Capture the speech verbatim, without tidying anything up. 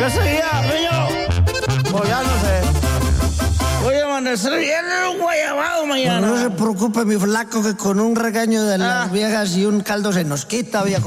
¿Qué seguía, niño? Pues ya no sé. Voy a amanecer bien en un guayabado mañana. No se preocupe, mi flaco, que con un regaño de las Ah. viejas y un caldo se nos quita, viejo.